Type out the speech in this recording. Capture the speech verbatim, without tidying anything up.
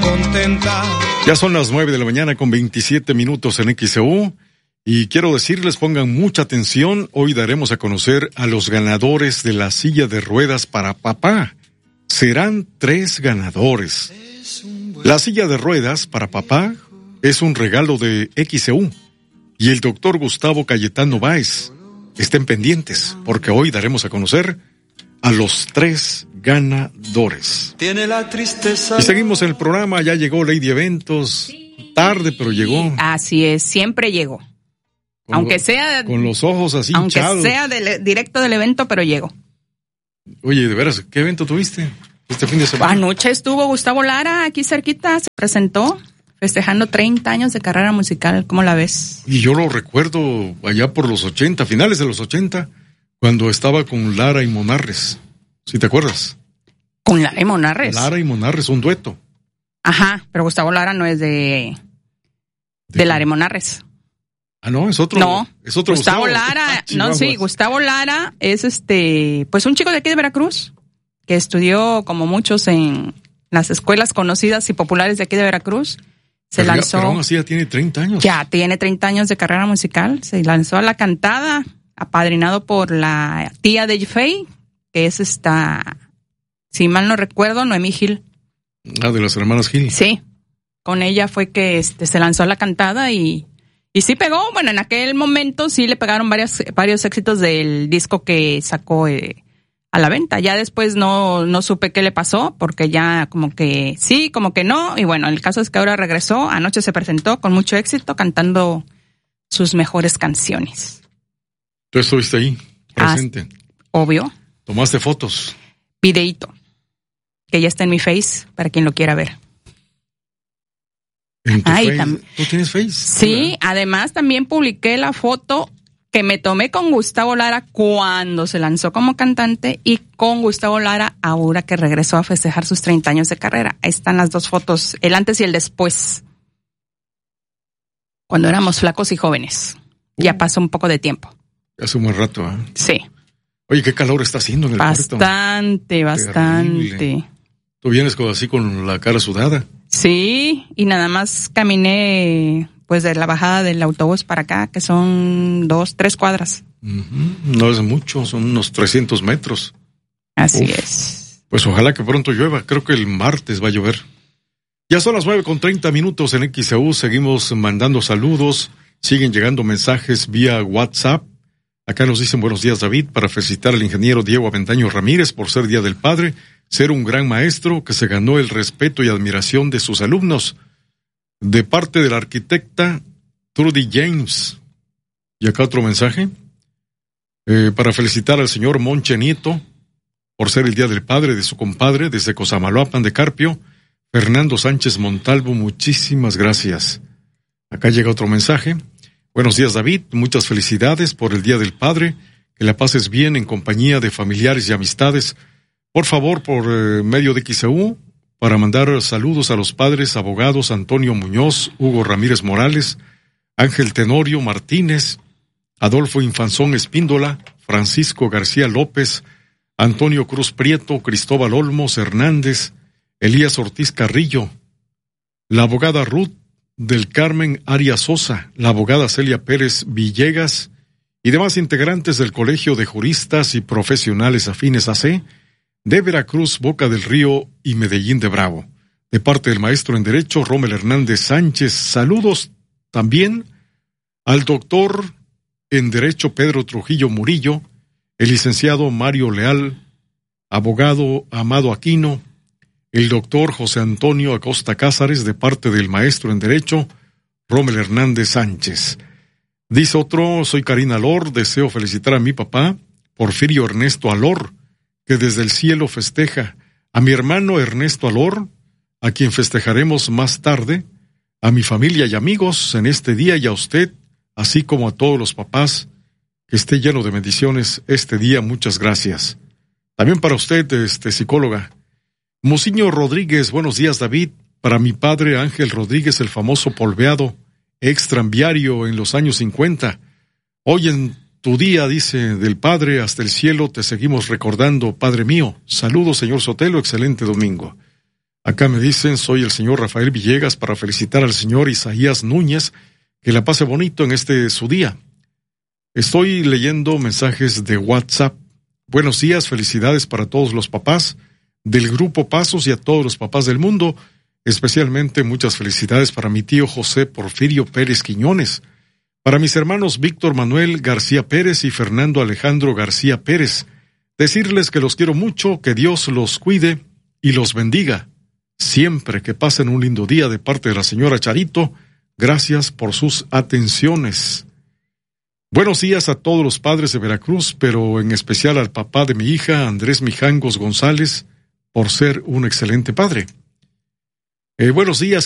contenta. Ya son las nueve de la mañana con veintisiete minutos en X E U y quiero decirles, pongan mucha atención, hoy daremos a conocer a los ganadores de la silla de ruedas para papá. Serán tres ganadores. La silla de ruedas para papá es un regalo de X E U y el doctor Gustavo Cayetano Báez. Estén pendientes porque hoy daremos a conocer a los tres ganadores. Tiene la tristeza. Y seguimos en el programa, ya llegó Lady Eventos, tarde pero llegó. Así es, siempre llegó. Con aunque lo, sea con los ojos así aunque hinchados. sea del, directo del evento, pero llegó. Oye, de veras, ¿qué evento tuviste este fin de semana? Anoche estuvo Gustavo Lara aquí cerquita, se presentó festejando treinta años de carrera musical, ¿cómo la ves? Y yo lo recuerdo allá por los ochenta, finales de los ochenta, cuando estaba con Lara y Monarres. ¿Sí te acuerdas? Con Lara y Monarres. Lara y Monarres, un dueto. Ajá, pero Gustavo Lara no es de de, de Lara y Monarres. Ah, no, es otro. No, es otro Gustavo, Gustavo Lara, ah, no, sí, Gustavo Lara es este, pues un chico de aquí de Veracruz, que estudió como muchos en las escuelas conocidas y populares de aquí de Veracruz. Se pero lanzó. Ya, pero aún así ya tiene treinta años. Ya tiene treinta años de carrera musical. Se lanzó a la cantada, apadrinado por la tía de Faye, que es esta, si mal no recuerdo, Noemí Gil. Ah, de las hermanas Gil. Sí, con ella fue que este se lanzó a la cantada y y sí pegó. Bueno, en aquel momento sí le pegaron varias, varios éxitos del disco que sacó eh, a la venta. Ya después no, no supe qué le pasó, porque ya como que sí, como que no. Y bueno, el caso es que ahora regresó. Anoche se presentó con mucho éxito cantando sus mejores canciones. ¿Tú estuviste ahí, presente? Ah, obvio. ¿Tomaste fotos? Videíto, que ya está en mi Face, para quien lo quiera ver. ¿En tu Ay, face? tam- ¿Tú tienes Face? Sí, además también publiqué la foto que me tomé con Gustavo Lara cuando se lanzó como cantante y con Gustavo Lara ahora que regresó a festejar sus treinta años de carrera. Ahí están las dos fotos, el antes y el después, cuando éramos flacos y jóvenes. Ya pasó un poco de tiempo. Hace un buen rato, ¿eh? Sí. Oye, qué calor está haciendo en el puerto. Bastante, bastante. Terrible. Tú vienes con, así con la cara sudada. Sí, y nada más caminé pues de la bajada del autobús para acá, que son dos, tres cuadras. Uh-huh. No es mucho, son unos trescientos metros. Así Uf. es. Pues ojalá que pronto llueva, creo que el martes va a llover. Ya son las nueve con treinta minutos en X E U, seguimos mandando saludos, siguen llegando mensajes vía WhatsApp. Acá nos dicen buenos días, David, para felicitar al ingeniero Diego Aventaño Ramírez por ser Día del Padre, ser un gran maestro que se ganó el respeto y admiración de sus alumnos. De parte de la arquitecta Trudy James. Y acá otro mensaje. Eh, para felicitar al señor Monche Nieto por ser el Día del Padre de su compadre desde Cosamaloapan de Carpio, Fernando Sánchez Montalvo, muchísimas gracias. Acá llega otro mensaje. Buenos días, David, muchas felicidades por el Día del Padre, que la pases bien en compañía de familiares y amistades. Por favor, por eh, medio de X E U, para mandar saludos a los padres abogados Antonio Muñoz, Hugo Ramírez Morales, Ángel Tenorio Martínez, Adolfo Infanzón Espíndola, Francisco García López, Antonio Cruz Prieto, Cristóbal Olmos Hernández, Elías Ortiz Carrillo, la abogada Ruth del Carmen Arias Sosa, la abogada Celia Pérez Villegas y demás integrantes del Colegio de Juristas y Profesionales Afines A C de Veracruz, Boca del Río y Medellín de Bravo. De parte del maestro en Derecho, Rommel Hernández Sánchez, saludos también al doctor en Derecho Pedro Trujillo Murillo, el licenciado Mario Leal, abogado Amado Aquino, el doctor José Antonio Acosta Cázares, de parte del maestro en Derecho, Rommel Hernández Sánchez. Dice otro, soy Karina Alor, deseo felicitar a mi papá, Porfirio Ernesto Alor, que desde el cielo festeja, a mi hermano Ernesto Alor, a quien festejaremos más tarde, a mi familia y amigos en este día y a usted, así como a todos los papás, que esté lleno de bendiciones este día, muchas gracias. También para usted, este psicóloga. Mociño Rodríguez, buenos días, David. Para mi padre Ángel Rodríguez, el famoso polveado, ex tranviario en los años cincuenta. Hoy en tu día, dice, del Padre hasta el cielo, te seguimos recordando, Padre mío. Saludos, señor Sotelo, excelente domingo. Acá me dicen, soy el señor Rafael Villegas para felicitar al señor Isaías Núñez, que la pase bonito en este su día. Estoy leyendo mensajes de WhatsApp. Buenos días, felicidades para todos los papás del Grupo Pasos y a todos los papás del mundo. Especialmente muchas felicidades para mi tío José Porfirio Pérez Quiñones, para mis hermanos Víctor Manuel García Pérez y Fernando Alejandro García Pérez. Decirles que los quiero mucho, que Dios los cuide y los bendiga. Siempre que pasen un lindo día de parte de la señora Charito. Gracias por sus atenciones. Buenos días a todos los padres de Veracruz, pero en especial al papá de mi hija, Andrés Mijangos González, por ser un excelente padre. Eh, buenos días.